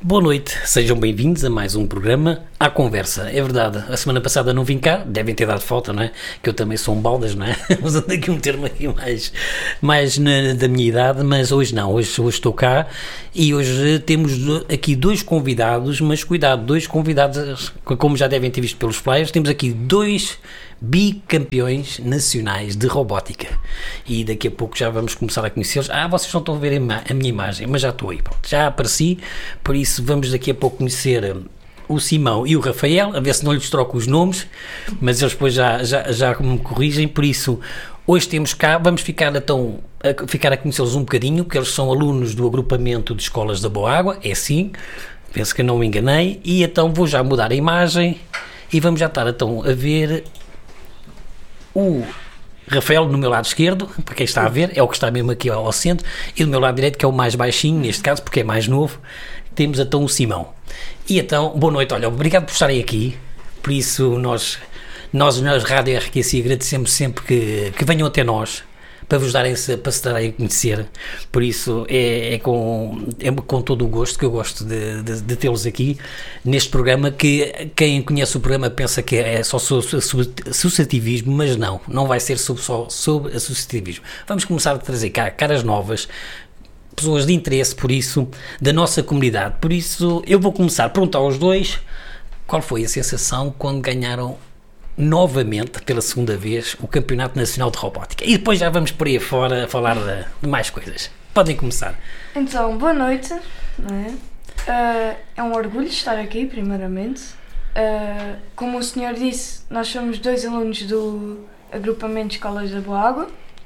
Boa noite, sejam bem-vindos a mais um programa à conversa. É verdade, a semana passada não vim cá, devem ter dado falta, não é? Que eu também sou um baldas, não é? Usando aqui um termo aqui mais da minha idade, mas hoje não, hoje estou cá e hoje temos aqui dois convidados, mas cuidado, dois convidados, como já devem ter visto pelos flyers, temos aqui dois bicampeões nacionais de robótica e daqui a pouco já vamos começar a conhecê-los. Vocês não estão a ver a minha imagem, mas já estou aí, pronto, já apareci, por isso vamos daqui a pouco conhecer o Simão e o Rafael, a ver se não lhes troco os nomes, mas eles depois já me corrigem. Por isso hoje temos cá, vamos ficar a conhecê-los um bocadinho, porque eles são alunos do agrupamento de escolas da Boa Água, é assim, penso que não me enganei, e então vou já mudar a imagem e vamos já estar então a ver o Rafael no meu lado esquerdo, para quem está a ver, é o que está mesmo aqui ao centro, e do meu lado direito, que é o mais baixinho, neste caso, porque é mais novo, temos então o Simão. E então, boa noite, olha, obrigado por estarem aqui, por isso nós Rádio RQC agradecemos sempre que venham até nós, para vos darem para se darem a conhecer, por isso é com todo o gosto que eu gosto de tê-los aqui neste programa, que quem conhece o programa pensa que é só sobre associativismo, mas não vai ser só sobre associativismo. Vamos começar a trazer cá caras novas, pessoas de interesse, por isso, da nossa comunidade. Por isso eu vou começar a perguntar aos dois qual foi a sensação quando ganharam novamente, pela segunda vez, o Campeonato Nacional de Robótica. E depois já vamos por aí fora a falar de mais coisas. Podem começar. Então, boa noite. Não é? É um orgulho estar aqui, primeiramente. Como o senhor disse, nós somos dois alunos do agrupamento de escolas da Boa Água.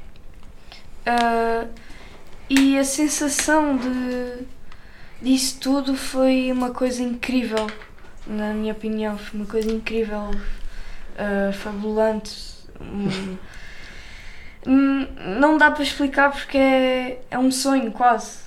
E a sensação disso tudo foi uma coisa incrível, na minha opinião. Foi uma coisa incrível. Fabulante, não dá para explicar porque é um sonho quase.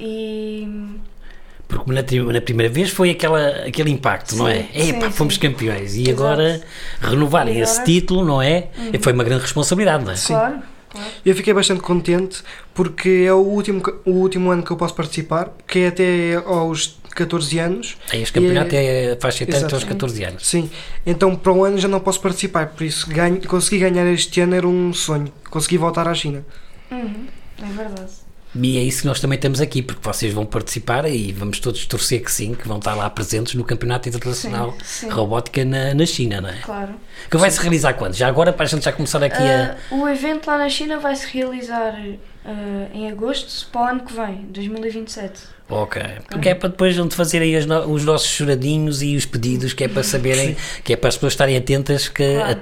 Porque na primeira vez foi aquele impacto, sim, não é? Fomos campeões e exato. Agora renovarem esse título, não é? Foi uma grande responsabilidade, não é? Sim. Claro. Eu fiquei bastante contente porque é o último ano que eu posso participar, que é até aos 14 anos. Este campeonato é faixa etária até aos 14 anos. Sim, então para o ano já não posso participar, por isso consegui ganhar este ano era um sonho, consegui voltar à China. É verdade. E é isso que nós também estamos aqui, porque vocês vão participar e vamos todos torcer que sim, que vão estar lá presentes no Campeonato Internacional de Robótica na China, não é? Claro. Que vai se realizar quando? Já agora, para a gente já começar aqui O evento lá na China vai se realizar em agosto, para o ano que vem, 2027. Ok, porque é para depois onde fazer aí os nossos choradinhos e os pedidos, que é para saberem, que é para as pessoas estarem atentas que claro.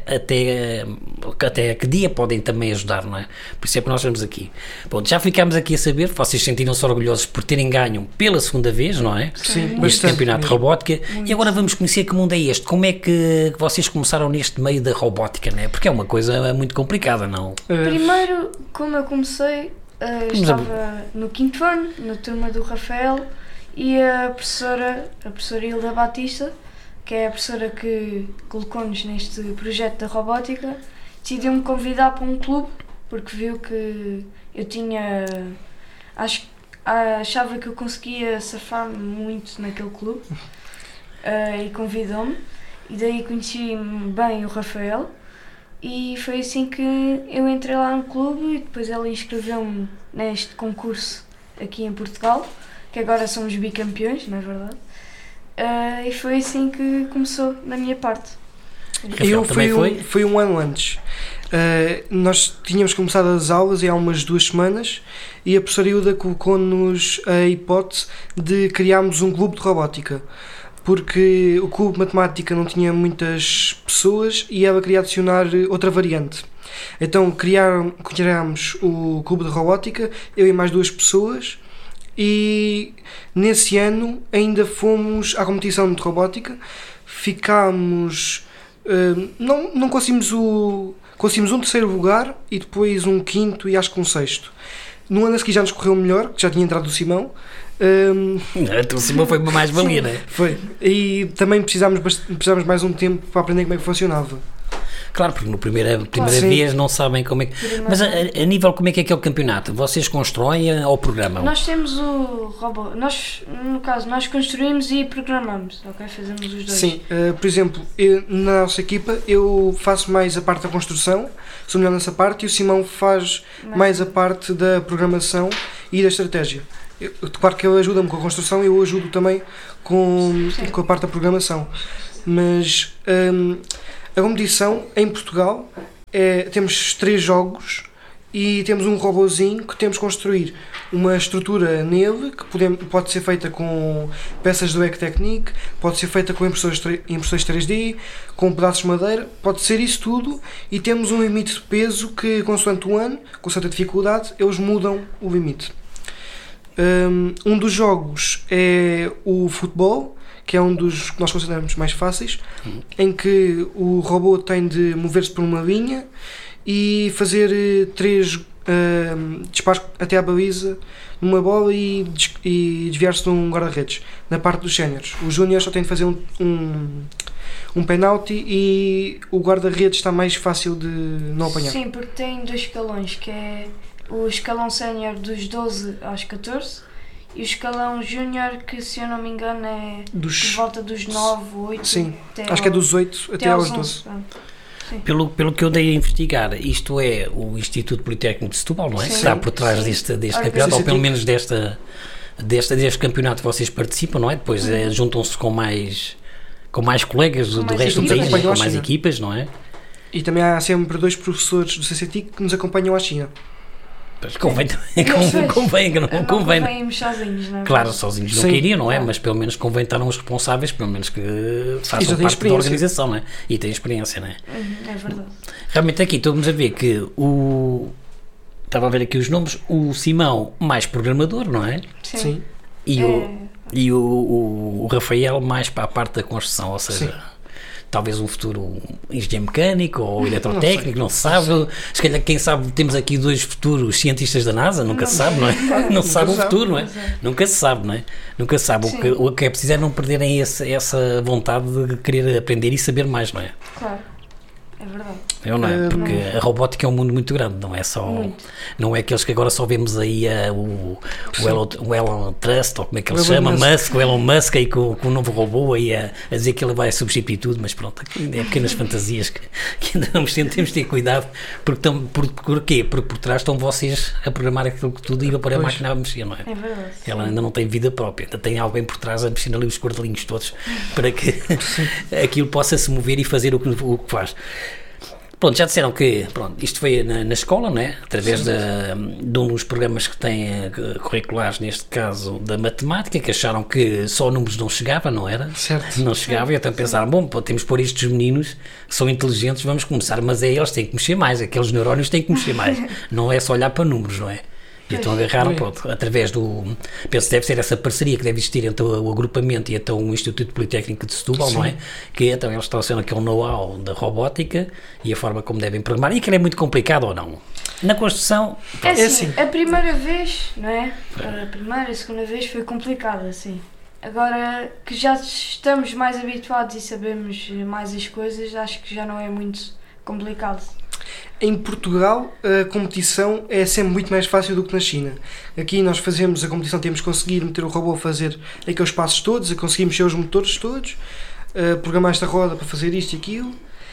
até que dia podem também ajudar, não é? Por isso é que nós estamos aqui. Bom, já ficámos aqui a saber, vocês sentiram-se orgulhosos por terem ganho pela segunda vez, não é? Sim. Este campeonato de robótica. Muito. E agora vamos conhecer que mundo é este, como é que vocês começaram neste meio da robótica, não é? Porque é uma coisa muito complicada, não? Primeiro, como eu comecei, estava no quinto ano, na turma do Rafael, e a professora Hilda Batista, que é a professora que colocou-nos neste projeto da robótica, decidiu-me convidar para um clube, porque viu que eu tinha... achava que eu conseguia safar-me muito naquele clube, e convidou-me, e daí conheci bem o Rafael. E foi assim que eu entrei lá no clube e depois ela inscreveu-me neste concurso aqui em Portugal, que agora somos bicampeões, não é verdade? E foi assim que começou da minha parte. Foi um ano antes. Nós tínhamos começado as aulas há umas 2 semanas e a professora Hilda colocou-nos a hipótese de criarmos um clube de robótica, porque o clube de matemática não tinha muitas pessoas e ela queria adicionar outra variante. Então criámos o clube de robótica, eu e mais 2 pessoas, e nesse ano ainda fomos à competição de robótica, ficámos... não conseguimos conseguimos um 3º lugar e depois um 5º e acho que um 6º. No ano a seguir já nos correu melhor, que já tinha entrado o Simão. O Simão foi uma mais-valia, não é? Foi. E também precisámos mais um tempo para aprender como é que funcionava. Claro, porque na primeira vez não sabem como é que... Mas a nível, como é que é aquele campeonato? Vocês constroem ou programam? Nós temos o robô, no caso, nós construímos e programamos, ok? Fazemos os dois. Sim, por exemplo, na nossa equipa eu faço mais a parte da construção, sou melhor nessa parte, e o Simão faz mais a parte da programação e da estratégia. Claro que ele ajuda-me com a construção e eu ajudo também com a parte da programação. Mas a competição em Portugal temos 3 jogos e temos um robozinho que temos que construir uma estrutura nele que pode ser feita com peças do Ectechnic, pode ser feita com impressões 3D, com pedaços de madeira, pode ser isso tudo, e temos um limite de peso que, consoante o ano, consoante a dificuldade, eles mudam o limite. Um dos jogos é o futebol, que é um dos que nós consideramos mais fáceis, em que o robô tem de mover-se por uma linha e fazer 3 disparos até à baliza numa bola e desviar-se de um guarda-redes. Na parte dos séniores, os júniores só têm de fazer um penalti e o guarda-redes está mais fácil de não apanhar. Sim, porque tem 2 escalões, que é o escalão sénior dos 12 aos 14 e o escalão júnior, que, se eu não me engano, é por volta dos 9, 8. Sim, acho que é dos 8 até aos 12. Pelo que eu dei a investigar, isto é o Instituto Politécnico de Setúbal, não é? Sim, está por trás deste campeonato, ou pelo menos deste campeonato que vocês participam, não é? Depois juntam-se com mais colegas do resto do país, com mais equipas, não é? E também há sempre 2 professores do CCT que nos acompanham à China. Convém que não convém. Não irmos sozinhos, não é? Claro, sozinhos não queriam, não é? Mas pelo menos convém estar uns responsáveis, pelo menos que façam parte da organização, não é? E têm experiência, não é? É verdade. Realmente aqui estamos a ver que estava a ver aqui os nomes, o Simão mais programador, não é? Sim. E o Rafael mais para a parte da construção, ou seja... Sim. Talvez um futuro engenheiro mecânico ou eletrotécnico, não se sabe. Se calhar, quem sabe, temos aqui 2 futuros cientistas da NASA, nunca se sabe, não é? Não se sabe o futuro, não é? Nunca se sabe, não é? Nunca se sabe. O que é preciso é não perderem essa vontade de querer aprender e saber mais, não é? Claro. É verdade. Não é? Porque a robótica é um mundo muito grande, não é só... Muito. Não é aqueles que agora só vemos aí o Elon Trust, ou como é que ele se chama, o Elon Musk aí com o novo robô aí a dizer que ele vai substituir tudo, mas pronto, é pequenas fantasias que ainda temos de ter cuidado, porque por trás estão vocês a programar aquilo tudo e a pôr a máquina a mexer, não é? É verdade. Ela ainda não tem vida própria, ainda tem alguém por trás a mexer ali os cordelinhos todos para que aquilo possa se mover e fazer o que faz. Pronto, já disseram que isto foi na escola, não é? Através de um dos programas que têm curriculares, neste caso da matemática, que acharam que só números não chegava, não era? Certo. Não chegava, e então pensaram, temos que pôr estes meninos que são inteligentes, vamos começar, mas eles têm que mexer mais, aqueles neurónios têm que mexer mais, não é só olhar para números, não é? E então agarraram, através penso que deve ser essa parceria que deve existir entre o agrupamento e então o Instituto Politécnico de Setúbal, não é? Que então eles trouxeram aquele know-how da robótica e a forma como devem programar, e aquilo é muito complicado ou não? Na construção... É assim, a primeira vez, não é? A primeira e a segunda vez foi complicado, assim. Agora que já estamos mais habituados e sabemos mais as coisas, acho que já não é muito complicado. Em Portugal, a competição é sempre muito mais fácil do que na China. Aqui nós fazemos a competição, temos que conseguir meter o robô a fazer aqueles passos todos, a conseguir mexer os motores todos, programar esta roda para fazer isto e aquilo.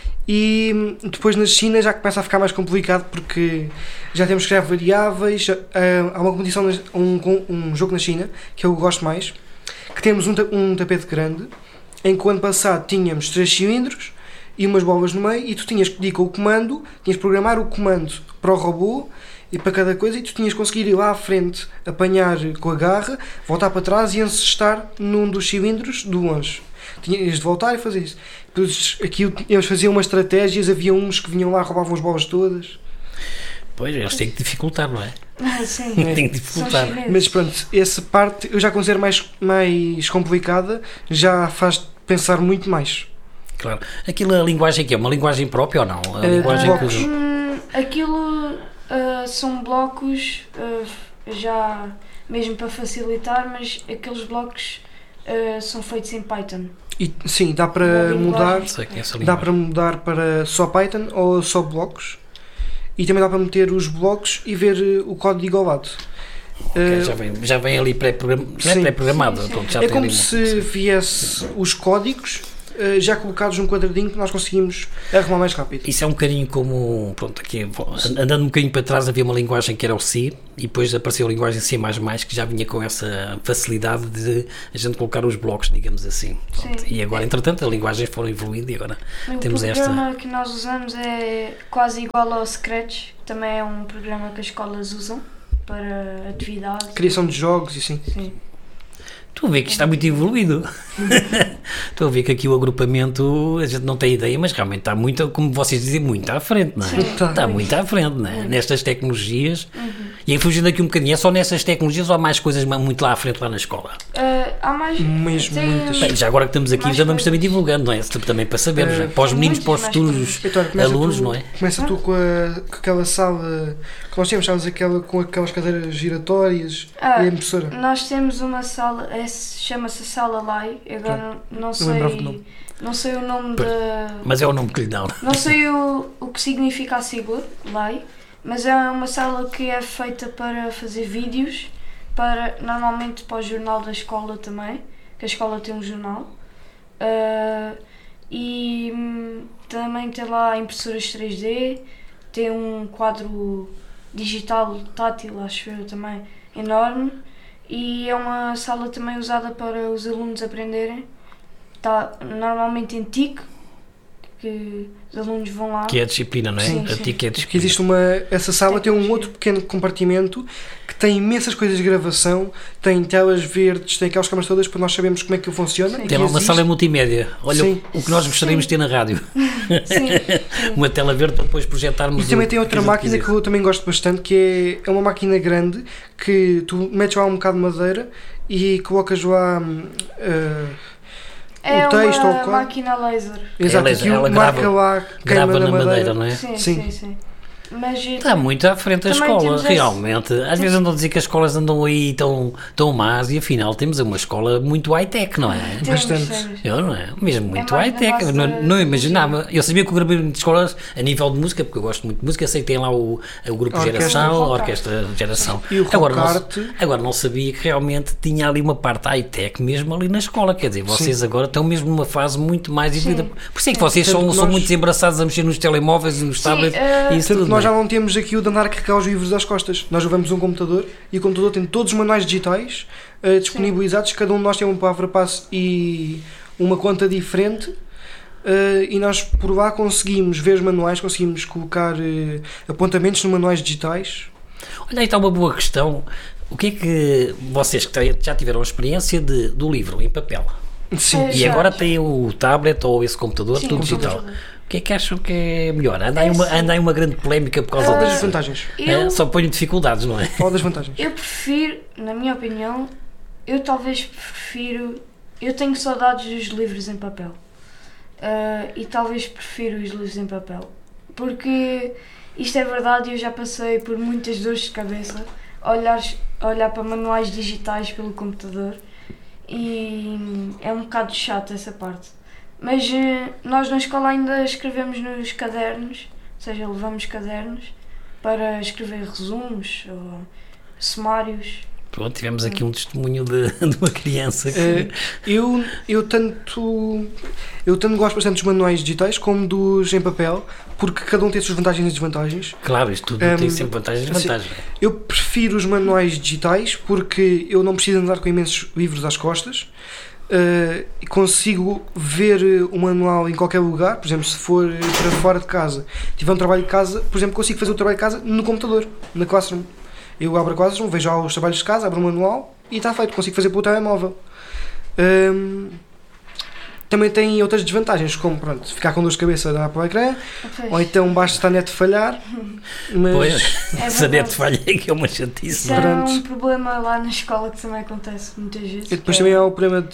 E depois na China já começa a ficar mais complicado, porque já temos que criar variáveis. Há uma competição, um jogo na China, que eu gosto mais, que temos um tapete grande, em que o ano passado tínhamos 3 cilindros, e umas bolas no meio, e tu tinhas que ir com o comando, tinhas que programar o comando para o robô e para cada coisa, e tu tinhas que conseguir ir lá à frente, apanhar com a garra, voltar para trás e encestar num dos cilindros do longe. Tinhas de voltar e fazer isso. Depois aqui eles faziam umas estratégias, havia uns que vinham lá, roubavam as bolas todas. Pois, eles têm que dificultar, não é? Sim. Tem que dificultar. Mas pronto, essa parte eu já considero mais complicada, já faz pensar muito mais. Claro. Aquilo, a linguagem que é? Uma linguagem própria ou não? A linguagem aquilo são blocos, já mesmo para facilitar, mas aqueles blocos são feitos em Python. E, sim, dá para mudar. Dá para mudar para só Python ou só blocos. E também dá para meter os blocos e ver o código ao lado. Okay, já vem ali pré-programado. É como se viesse os códigos já colocados num quadradinho que nós conseguimos arrumar mais rápido. Isso é um bocadinho como, aqui, andando um bocadinho para trás, havia uma linguagem que era o C, e depois apareceu a linguagem C++, que já vinha com essa facilidade de a gente colocar os blocos, digamos assim. E agora, entretanto, as linguagens foram evoluindo e agora temos esta... O programa que nós usamos é quase igual ao Scratch, que também é um programa que as escolas usam para atividades. Criação de jogos e assim. Sim. Estou a ver que isto está muito evoluído. Estou a ver que aqui o agrupamento, a gente não tem ideia, mas realmente está muito, como vocês dizem, muito à frente, não é? Está muito à frente, não é? Nestas tecnologias. E aí, fugindo aqui um bocadinho, é só nessas tecnologias ou há mais coisas muito lá à frente lá na escola? Há mais... Mesmo muitas. Bem, já agora que estamos aqui, já vamos também divulgando, não é? Também para sabermos, para os meninos, para os futuros alunos, não é? Começa tu com aquela sala que nós temos, sabes, com aquelas cadeiras giratórias e a impressora. Nós temos uma sala, chama-se Sala Lai, agora não sei o nome da... Mas é o nome que lhe dão. Não sei o que significa a sigla, Lai, mas é uma sala que é feita para fazer vídeos, normalmente para o jornal da escola também, que a escola tem um jornal, e também tem lá impressoras 3D, tem um quadro digital tátil, acho eu também, enorme, e é uma sala também usada para os alunos aprenderem. Está normalmente em TIC, que os alunos vão lá. Que é a disciplina, não é? Sim, a TIC é a disciplina. Existe essa sala tem um outro pequeno compartimento que tem imensas coisas de gravação, tem telas verdes, tem aquelas câmaras todas para nós sabermos como é que funciona. Tem lá uma sala multimédia. Olha o que nós gostaríamos de ter na rádio. Sim. Uma tela verde para depois projetarmos. E também tem outra máquina que eu também gosto bastante, que é uma máquina grande que tu metes lá um bocado de madeira e colocas lá é o texto uma máquina laser. Exato, ela grava na madeira, não é? Sim. Mas está muito à frente a escola, realmente. Às vezes andam a dizer que as escolas andam aí tão más e afinal temos uma escola muito high-tech, não é? Bastante. Não é? Mesmo muito high-tech. Não imaginava. Eu sabia que o grupo de escolas, a nível de música, porque eu gosto muito de música, sei que tem lá o grupo Geração, a Orquestra Geração. E o agora não sabia que realmente tinha ali uma parte high-tech mesmo ali na escola. Quer dizer, vocês agora estão mesmo numa fase muito mais evoluída. Por isso é que vocês são muito desembraçados a mexer nos telemóveis e nos tablets e isso tudo. Já não temos aqui o de andar a carregar os livros às costas. Nós levamos um computador e o computador tem todos os manuais digitais disponibilizados. Cada um de nós tem uma palavra-passe e uma conta diferente. E nós por lá conseguimos ver os manuais, conseguimos colocar apontamentos nos manuais digitais. Olha, aí está uma boa questão. O que é que vocês que já tiveram a experiência do livro em papel? Sim. E agora têm o tablet ou esse computador, tudo digital. O que é que acham que é melhor? Anda aí uma grande polémica por causa das vantagens. Só ponho dificuldades, não é? Fala das vantagens. Eu prefiro, na minha opinião, eu tenho saudades dos livros em papel. E talvez prefiro os livros em papel. Porque isto é verdade, eu já passei por muitas dores de cabeça olhar para manuais digitais pelo computador e é um bocado chato essa parte. Mas nós na escola ainda escrevemos nos cadernos, ou seja, levamos cadernos para escrever resumos ou sumários. Pronto, tivemos aqui um testemunho de uma criança que... Eu tanto gosto bastante dos manuais digitais como dos em papel, porque cada um tem as suas vantagens e desvantagens. Claro, isto tudo tem sempre vantagens e desvantagens. Eu prefiro os manuais digitais porque eu não preciso andar com imensos livros às costas. Consigo ver o manual em qualquer lugar. Por exemplo, se for para fora de casa, tiver um trabalho de casa, por exemplo, consigo fazer o trabalho de casa no computador, na Classroom. Eu abro a Classroom, vejo os trabalhos de casa, abro o manual e está feito, consigo fazer pelo telemóvel. Também tem outras desvantagens, como ficar com dor de cabeça a dar para o ecrã, ou então basta estar a net falhar. Mas pois, se a net falha é que é uma chatice. Isso é um problema lá na escola que também acontece muitas vezes. E depois também há o problema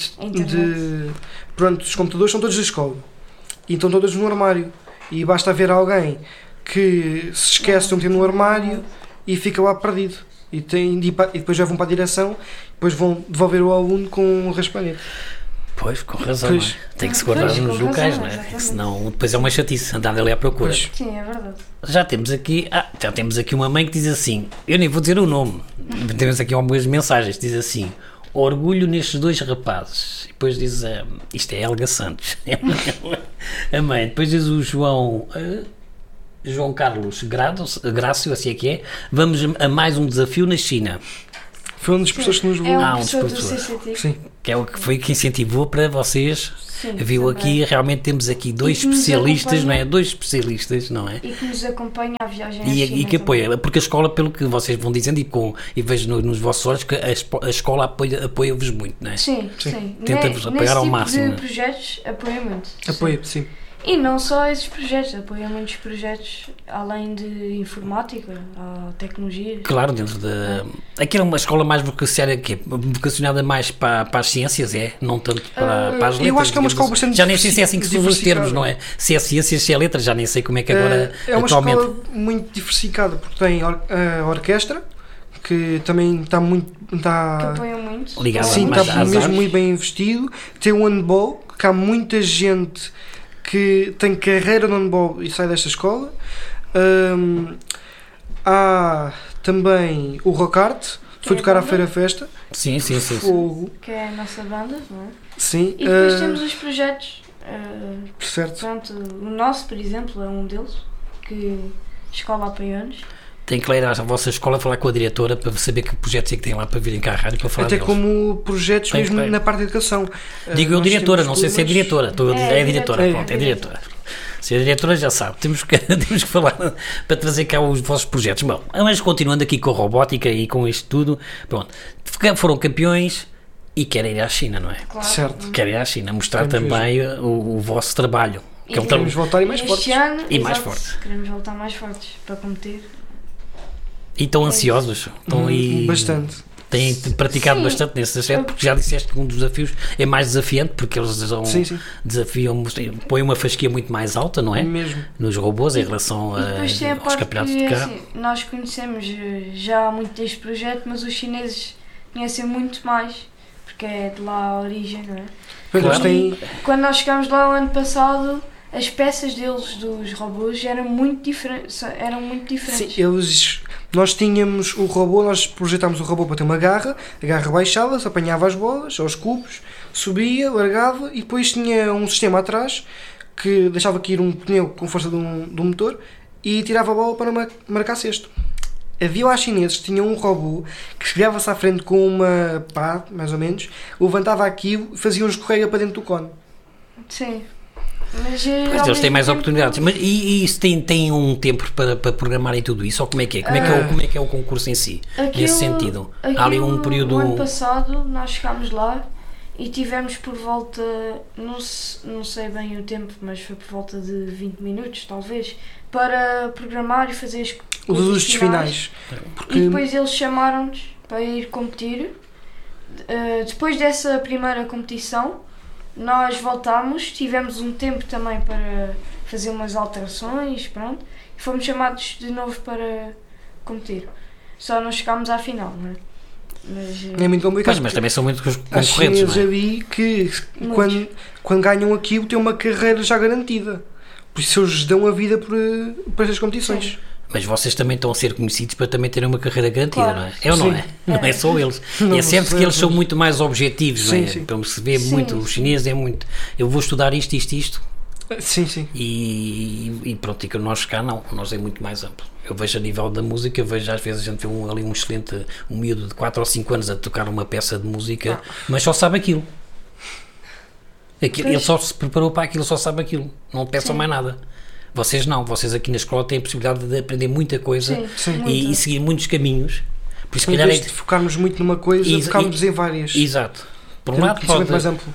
os computadores são todos da escola e estão todos no armário e basta haver alguém que se esquece de meter no armário e fica lá perdido. E depois já vão para a direção, depois vão devolver o aluno com um raspanete. Pois, com razão, não é? Tem que se guardar nos locais, não é? Senão depois é uma chatice andar ali à procura. Pois. Sim, é verdade. Já temos aqui uma mãe que diz assim, eu nem vou dizer o nome, temos aqui algumas mensagens, diz assim, orgulho nestes 2 rapazes. E depois diz, isto é Helga Santos. A mãe, depois diz o João Carlos Grácio, assim é que é, vamos a mais um desafio na China. Foi um dos professores que nos levou. Um dos professores. Sim. Que é o que foi que incentivou para vocês. Sim, viu também. Aqui, realmente temos aqui 2 especialistas, não é? 2 especialistas, não é? E que nos acompanha a viagem à E China que apoia, também. porque a escola, pelo que vocês vão dizendo e vejo nos vossos olhos, que a escola apoia-vos muito, não é? Sim. Tenta-vos apoiar ao máximo. Nesse tipo de projetos apoia muito. Apoia, sim. E não só esses projetos, apoia muitos projetos além de informática, a tecnologia. Claro, dentro da... Aqui é uma escola mais vocacionada mais para as ciências, é? Não tanto para as letras. Eu acho que é uma escola bastante já nem sei se é assim que se usam os termos, não é? Se é ciências, se é letras, já nem sei como é que agora é uma atualmente... escola muito diversificada, porque tem a orquestra, que também está muito... Que apoia muito. Ligada Sim, mais está às mesmo artes. muito bem investido. Tem o handball, que há muita gente que tem carreira no handball e sai desta escola. Há também o Rock Art, foi tocar à Feira Festa. Sim. Que é a nossa banda, não é? Sim. E depois temos os projetos. Certo. Pronto, o nosso, por exemplo, é um deles, que a escola apoia-nos. Tem que ler à vossa escola, falar com a diretora para saber que projetos é que tem lá para virem cá à rádio para falar Até deles. como projetos Tem mesmo que na parte da educação. Digo eu diretora, não sei se é diretora. Estou a dizer, é diretora, diretora. pronto, é diretora. Se é diretora já sabe, temos que falar para trazer cá os vossos projetos. Bom, mas continuando aqui com a robótica e com isto tudo, pronto, foram campeões e querem ir à China, não é? Claro. Certo. Querem ir à China, mostrar Queremos também o vosso trabalho. E Que é um Queremos voltar e mais este fortes. ano, E mais exato, fortes. queremos voltar mais fortes para competir. E estão ansiosos, estão aí... Bastante. Têm praticado Sim. bastante nesse aspecto, porque já disseste que um dos desafios é mais desafiante, porque eles Sim. desafiam, põem uma fasquia muito mais alta, não é? Mesmo. Nos robôs em relação E depois tem a aos parte campeonatos de que carro. assim, nós conhecemos já há muito deste projeto, mas os chineses conhecem muito mais, porque é de lá a origem, não é? Pois Claro. eles têm... Quando nós chegámos lá o ano passado, as peças deles, dos robôs, eram muito diferentes. Sim, nós tínhamos o robô, nós projetámos o robô para ter uma garra, a garra baixava-se, apanhava as bolas, aos cubos, subia, largava e depois tinha um sistema atrás que deixava cair um pneu com força do motor e tirava a bola para marcar cesto. Havia lá chineses que tinham um robô que chegava-se à frente com uma pá, mais ou menos, levantava aquilo e fazia um escorrega para dentro do cone. Sim. Mas eles têm mais oportunidades. Mas e isso tem um tempo para programarem tudo isso? Ou como é que é? Como é que é o concurso em si? Nesse sentido? Há ali um período... O ano passado nós chegámos lá e tivemos por volta, não sei bem o tempo, mas foi por volta de 20 minutos, talvez, para programar e fazer as Os ajustes finais. E depois eles chamaram-nos para ir competir. Depois dessa primeira competição, nós voltámos, tivemos um tempo também para fazer umas alterações, pronto, e fomos chamados de novo para competir. Só não chegámos à final, não é? Mas, É muito complicado. Mas também são muitos Há concorrentes, chineses não é? ali que quando ganham aquilo têm uma carreira já garantida. Por isso eles dão a vida por estas competições. Sim. Mas vocês também estão a ser conhecidos para também terem uma carreira garantida, Claro. não é? É ou não Sim. é? Não é só eles. Não, É sempre que eles são mas- muito mais objetivos, não é? Sim. Então se vê Sim, muito, sim. os chineses é muito, eu vou estudar isto Sim. e pronto, e que nós cá não, nós é muito mais amplo. Eu vejo a nível da música, vejo às vezes a gente vê ali um excelente, um miúdo de 4 ou 5 anos a tocar uma peça de música, mas só sabe aquilo. Ele só se preparou para aquilo, só sabe aquilo, não pensam mais nada. Vocês não, vocês aqui na escola têm a possibilidade de aprender muita coisa Sim. e seguir muitos caminhos. Por isso, se Em calhar, vez de focarmos muito numa coisa, focarmos em várias. Exato. Por um Ter lado, conhecimento mais amplo. pronto,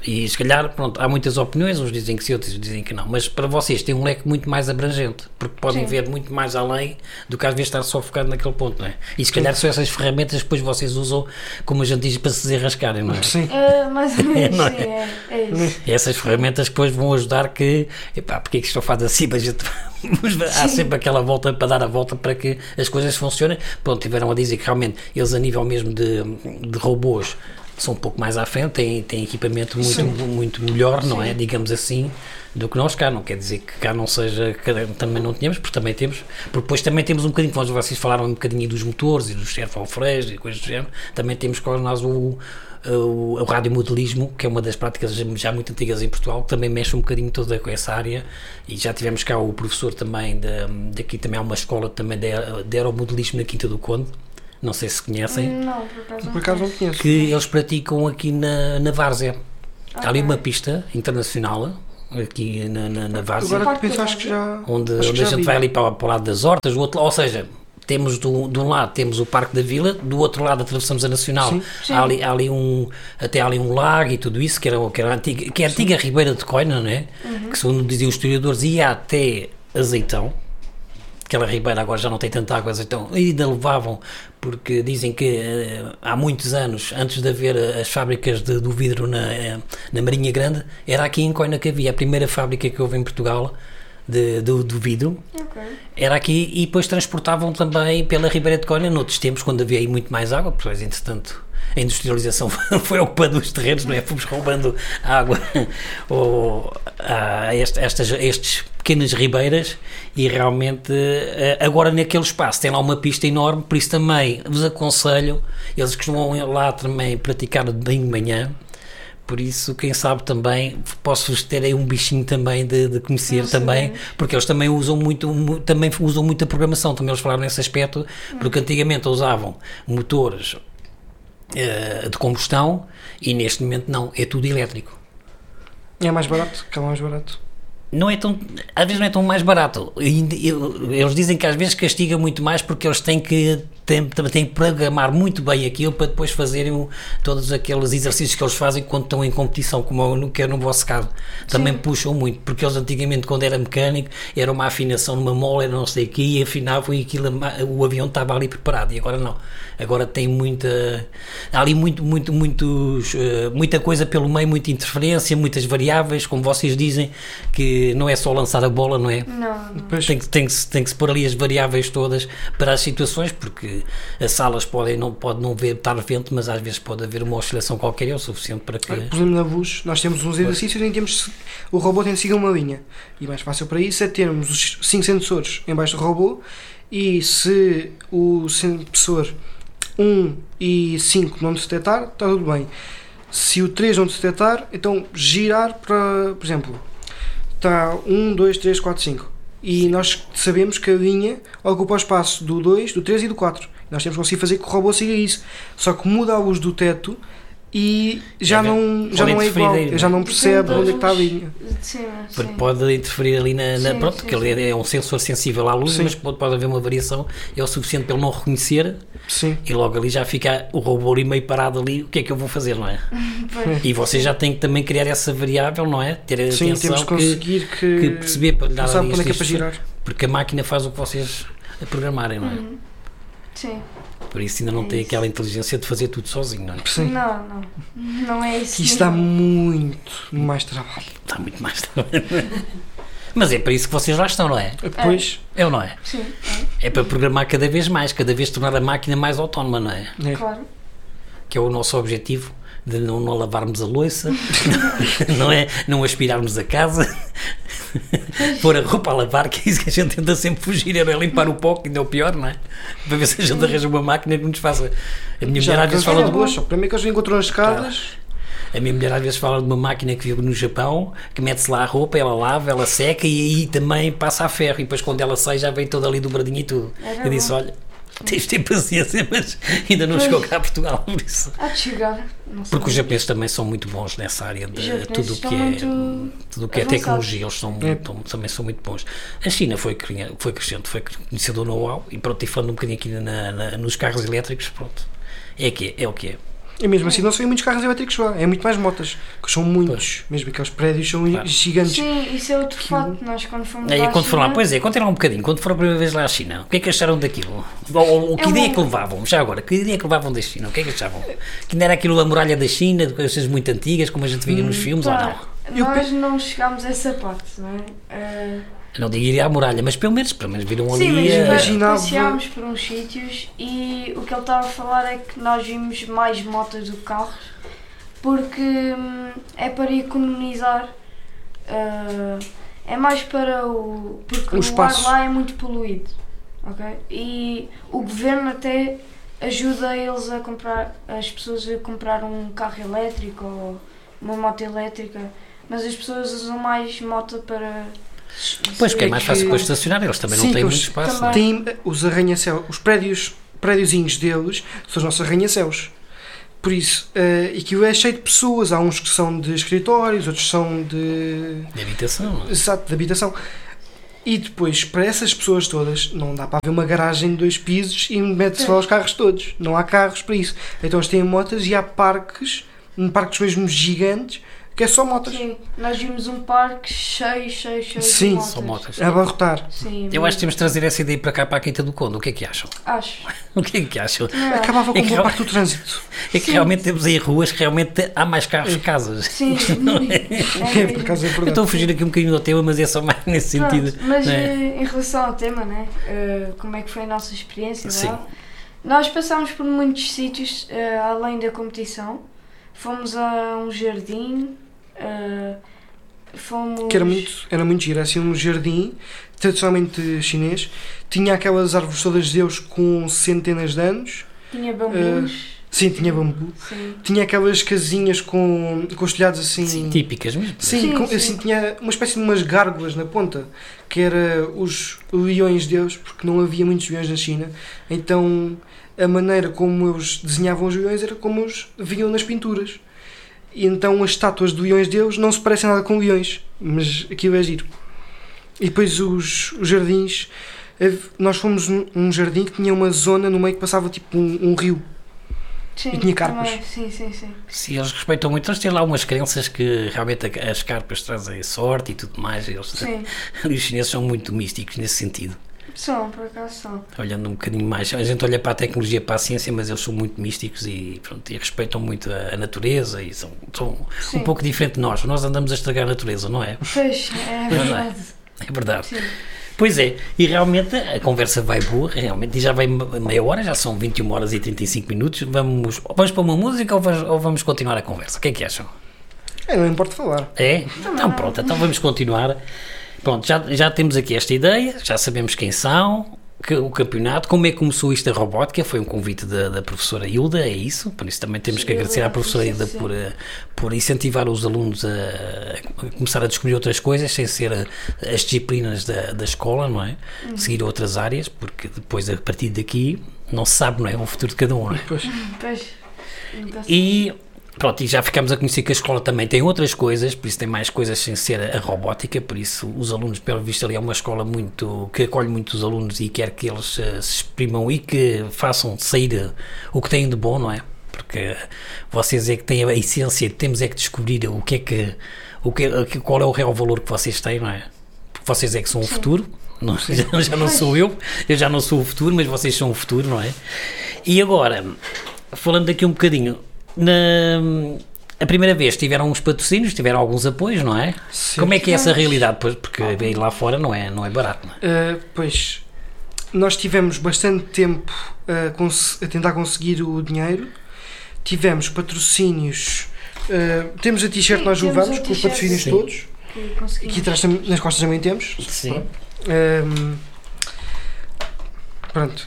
E se calhar, pronto, há muitas opiniões, uns dizem que sim, outros dizem que não, mas para vocês tem um leque muito mais abrangente, porque podem ver muito mais além do que às vezes estar só focado naquele ponto, não é? E se calhar são essas ferramentas que depois vocês usam, como a gente diz, para se desenrascarem, não é? Sim. Mais ou menos, é isso. Essas ferramentas que depois vão ajudar que, porque é que isto não faz assim, mas há sempre aquela volta para dar a volta para que as coisas funcionem. Pronto, tiveram a dizer que realmente eles a nível mesmo de robôs são um pouco mais à frente, têm equipamento muito melhor, não é? Digamos assim, do que nós cá. Não quer dizer que cá não seja, que também não tenhamos, porque também temos, porque depois também temos um bocadinho, como vocês falaram um bocadinho dos motores e dos servofreios e coisas do género, também temos com nós o radiomodelismo, que é uma das práticas já muito antigas em Portugal, que também mexe um bocadinho toda com essa área, e já tivemos cá o professor também, daqui também há uma escola também de aeromodelismo na Quinta do Conde. Não sei se conhecem. Não, por acaso não conheço. Que eles praticam aqui na Várzea. Há ali uma pista internacional, aqui na Várzea. Agora que penso, acho que já... Onde a gente vai ali para o lado das Hortas, ou seja, temos de um lado temos o Parque da Vila, do outro lado atravessamos a Nacional. Sim. Há ali um lago e tudo isso, que é a antiga Ribeira de Coina, não é? Que segundo diziam os historiadores, ia até Azeitão. Aquela ribeira agora já não tem tanta água, então ainda levavam, porque dizem que há muitos anos, antes de haver as fábricas do vidro na Marinha Grande, era aqui em Coina que havia a primeira fábrica que houve em Portugal do vidro. Era aqui, e depois transportavam também pela Ribeira de Coina noutros tempos, quando havia aí muito mais água, pois entretanto a industrialização foi ocupando os terrenos, não é? Fomos roubando água a estes pequenas ribeiras, e realmente agora naquele espaço tem lá uma pista enorme, por isso também vos aconselho, eles costumam lá também praticar bem de manhã, por isso quem sabe também posso-vos ter aí um bichinho também de conhecer também, porque eles também usam muita programação, também eles falaram nesse aspecto, porque antigamente usavam motores de combustão e neste momento não, é tudo elétrico. É mais barato, que é mais barato. Não é tão, às vezes não é tão mais barato. Eles dizem que às vezes castiga muito mais, porque eles têm que programar muito bem aquilo para depois fazerem todos aqueles exercícios que eles fazem quando estão em competição, como que é no vosso caso. Também puxam muito, porque eles antigamente, quando era mecânico, era uma afinação numa mola, não sei o que, e afinavam e aquilo, o avião estava ali preparado, e agora não. Agora tem há ali muita coisa pelo meio, muita interferência, muitas variáveis, como vocês dizem, que não é só lançar a bola, não é? Não. Tem que se pôr ali as variáveis todas para as situações, porque as salas pode não estar vento, mas às vezes pode haver uma oscilação qualquer, é o suficiente para que... Por exemplo, na VUS, nós temos uns exercícios em que o robô tem de seguir uma linha, e mais fácil para isso é termos os 5 sensores em baixo do robô, e se o sensor 1 e 5 não detectar, está tudo bem. Se o 3 não detectar, então girar para, por exemplo, está 1, 2, 3, 4, 5. E nós sabemos que a linha ocupa o espaço do 2, do 3 e do 4. Nós temos que conseguir fazer que o robô siga isso. Só que muda a luz do teto e já não é igual. Já não percebe onde é que está a linha. Porque pode interferir ali porque ele é um sensor sensível à luz, mas pode haver uma variação, é o suficiente para ele não reconhecer. Sim. E logo ali já fica o robô ali meio parado ali, o que é que eu vou fazer, não é? E vocês já têm que também criar essa variável, não é? Ter a atenção, temos que conseguir que perceber para dar ali onde é que é para girar. Porque a máquina faz o que vocês programarem, não é? Sim. Por isso ainda não tem aquela inteligência de fazer tudo sozinho, não é? Sim. Não é isso. Isto dá muito mais trabalho. Dá muito mais trabalho. Mas é para isso que vocês lá estão, não é? Pois. É ou não é? Sim. É para programar cada vez mais, cada vez tornar a máquina mais autónoma, não é? Claro. Que é o nosso objetivo, de não lavarmos a louça, não é? Não aspirarmos a casa, pôr a roupa a lavar, que é isso que a gente tenta sempre fugir, é limpar o pó, que ainda é o pior, não é? Para ver se a gente arranja uma máquina que nos faça. A minha mulher às vezes fala de duas, para mim que eles encontram as escadas. A minha mulher às vezes fala de uma máquina que viu no Japão, que mete-se lá a roupa, ela lava, ela seca e aí também passa a ferro, e depois quando ela sai já vem toda ali dobradinha e tudo. Eu disse, olha, tens de ter paciência, mas ainda não chegou cá a Portugal, por isso. Há de chegar. Porque os japoneses também são muito bons nessa área de tudo o que é tecnologia, eles também são muito bons. A China foi crescente, foi conhecedor do know-how, e pronto, e falando um bocadinho aqui nos carros elétricos, pronto, é o que é. E mesmo assim não se vê muitos carros elétricos lá, é muito mais motas, que são muitos, mesmo aqueles prédios são gigantes. Sim, isso é outro fato, nós quando fomos lá à China... Pois é, contem lá um bocadinho, quando foram a primeira vez lá à China, o que é que acharam daquilo? Ou que ideia é que levavam, já agora, que ideia é que levavam da China, o que é que achavam? Que não era aquilo a muralha da China, de coisas muito antigas, como a gente via nos filmes, ou não? Nós não chegámos a essa parte, não é? Não digo ir à muralha, mas pelo menos viram ali... Sim, mas passeámos por uns sítios e o que ele estava a falar é que nós vimos mais motas do que carros, porque é para economizar, é mais para o... porque o ar lá é muito poluído, ok? E o governo até ajuda eles a comprar, as pessoas a comprar um carro elétrico ou uma moto elétrica, mas as pessoas usam mais moto para... Pois, que é mais fácil para estacionar, eles também não têm muito espaço. Tem os arranha-céus, os prédiozinhos deles são os nossos arranha-céus. Por isso, aquilo é cheio de pessoas, há uns que são de escritórios, outros são de habitação. Exato, de habitação. E depois, para essas pessoas todas, não dá para haver uma garagem de 2 pisos e mete-se lá os carros todos. Não há carros para isso. Então eles têm motas e há parques mesmo gigantes, que é só motas. Sim, nós vimos um parque cheio Sim, de motas. Só motas. A abarrotar. Sim, eu acho que temos de trazer essa ideia para cá, para a Quinta do Conde. O que é que acham? Acho. O que é que acham? Acabava com o parte do trânsito. É que realmente temos aí ruas que realmente há mais carros que casas. Sim, por acaso é verdade. Eu estou a fugir aqui um bocadinho do tema, mas é só mais nesse sentido. Mas em relação ao tema, né? Como é que foi a nossa experiência Sim. lá? Nós passámos por muitos sítios, além da competição. Fomos a um jardim, fomos... Que era muito giro, assim um jardim tradicionalmente chinês, tinha aquelas árvores todas de Deus com centenas de anos. Tinha bambus. Sim, tinha bambu. Sim. Tinha aquelas casinhas com os telhados assim... Sim, típicas mesmo. Sim, assim, tinha uma espécie de umas gárgulas na ponta, que era os leões de Deus, porque não havia muitos leões na China, então a maneira como eles desenhavam os leões era como os viam nas pinturas. E então as estátuas de leões de Deus não se parecem nada com leões, mas aquilo é giro. E depois os jardins, nós fomos num jardim que tinha uma zona no meio que passava tipo um rio. Sim, e tinha carpas. Sim. Sim, eles respeitam muito. Eles têm lá umas crenças que realmente as carpas trazem sorte e tudo mais. Os chineses são muito místicos nesse sentido. São, por acaso são. Olhando um bocadinho mais, a gente olha para a tecnologia, para a ciência, mas eles são muito místicos e, pronto, e respeitam muito a natureza e são um pouco diferente de nós. Nós andamos a estragar a natureza, não é? Pois, é verdade. É verdade. Sim. Pois é, e realmente a conversa vai boa, realmente, e já vai meia hora, já são 21 horas e 35 minutos. Vamos para uma música ou vamos continuar a conversa? O que é que acham? Não importa falar. É? Então pronto, então vamos continuar. Pronto, já temos aqui esta ideia, já sabemos quem são, o campeonato, como é que começou isto a robótica, foi um convite da professora Hilda, é isso? Por isso também temos que agradecer à professora Hilda por incentivar os alunos a começar a descobrir outras coisas, sem ser as disciplinas da escola, não é? Seguir outras áreas, porque depois, a partir daqui, não se sabe, não é? O futuro de cada um, não é? Pois. E... Pronto, e já ficamos a conhecer que a escola também tem outras coisas, por isso tem mais coisas sem ser a robótica, por isso os alunos, pelo visto ali é uma escola que acolhe muitos alunos e quer que eles se exprimam e que façam sair o que têm de bom, não é? Porque vocês é que têm a essência, temos é que descobrir qual é o real valor que vocês têm, não é? Porque vocês é que são o futuro, não, já não sou eu já não sou o futuro, mas vocês são o futuro, não é? E agora, falando daqui um bocadinho, a primeira vez tiveram uns patrocínios, tiveram alguns apoios, não é? Sim. Como é que é essa realidade? Porque ir lá fora não é barato, não é? Pois, nós tivemos bastante tempo a tentar conseguir o dinheiro, tivemos patrocínios, temos a t-shirt que nós levamos com os patrocínios todos, aqui atrás nas costas também temos. Sim. Pronto.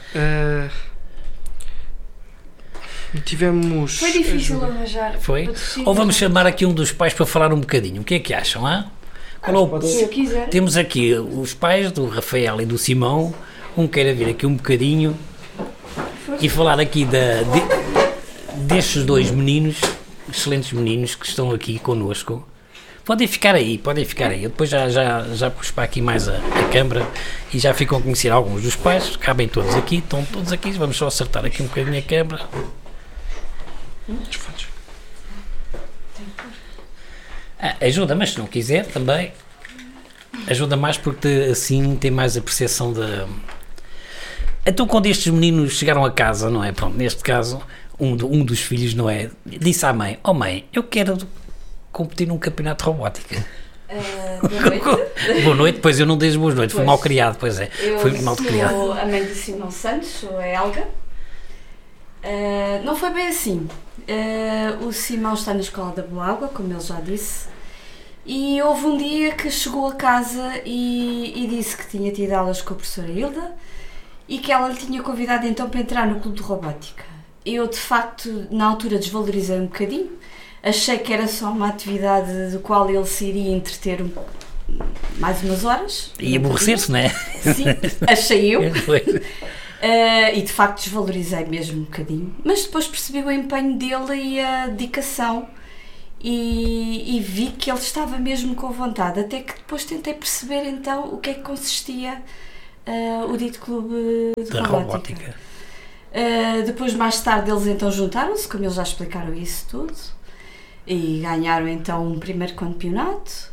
Tivemos... Foi difícil arranjar. Foi? Ou vamos chamar aqui um dos pais para falar um bocadinho. O que é que acham, hein? Se quiser. Temos aqui os pais do Rafael e do Simão. Queira vir aqui um bocadinho e falar aqui destes dois meninos, excelentes meninos que estão aqui connosco. Podem ficar aí. Eu depois já pus para aqui mais a câmara e já ficam a conhecer alguns dos pais. Cabem todos aqui, estão todos aqui. Vamos só acertar aqui um bocadinho a câmara. Os fones. Ajuda, mas se não quiser também ajuda mais, porque assim tem mais a percepção da... Então, quando estes meninos chegaram a casa, não é? Pronto, neste caso, um dos filhos, não é? Disse à mãe: oh mãe, eu quero competir num campeonato de robótica. Boa noite. Boa noite, pois eu não dei as boas noites, fui mal criado, pois é. Fui mal criado. Eu sou a mãe do Simão Santos, sou a Helga. Não foi bem assim. O Simão está na escola da Boa Água, como ele já disse, e houve um dia que chegou a casa e disse que tinha tido aulas com a professora Hilda e que ela lhe tinha convidado então para entrar no clube de robótica. Eu, de facto, na altura desvalorizei um bocadinho, achei que era só uma atividade do qual ele se iria entreter mais umas horas. E aborrecer-se, não é? Sim, achei eu. E de facto desvalorizei mesmo um bocadinho, mas depois percebi o empenho dele e a dedicação e vi que ele estava mesmo com vontade, até que depois tentei perceber então o que é que consistia o dito clube de robótica. Depois, mais tarde, eles então juntaram-se, como eles já explicaram isso tudo, e ganharam então um primeiro campeonato.